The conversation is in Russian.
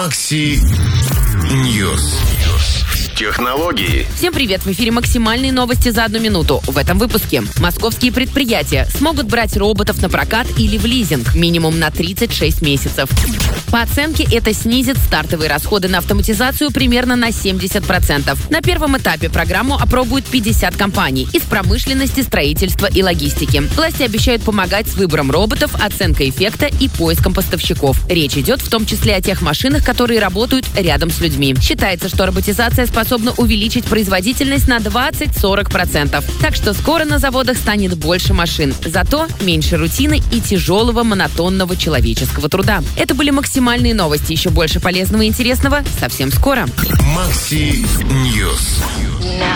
Макси Ньюс. Технологии. Всем привет! В эфире максимальные новости за 1 минуту. В этом выпуске. Московские предприятия смогут брать роботов на прокат или в лизинг минимум на 36 месяцев. По оценке, это снизит стартовые расходы на автоматизацию примерно на 70%. На первом этапе программу опробуют 50 компаний из промышленности, строительства и логистики. Власти обещают помогать с выбором роботов, оценкой эффекта и поиском поставщиков. Речь идет в том числе о тех машинах, которые работают рядом с людьми. Считается, что роботизация способна увеличить производительность на 20-40%. Так что скоро на заводах станет больше машин. Зато меньше рутины и тяжелого монотонного человеческого труда. Это были максимальные новости. Еще больше полезного и интересного совсем скоро. Макси Ньюс.